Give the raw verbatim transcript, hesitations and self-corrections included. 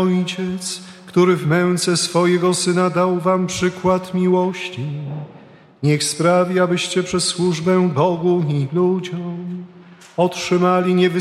Ojciec, który w męce swojego Syna dał wam przykład miłości, niech sprawi, abyście przez służbę Bogu i ludziom otrzymali niewysłuchane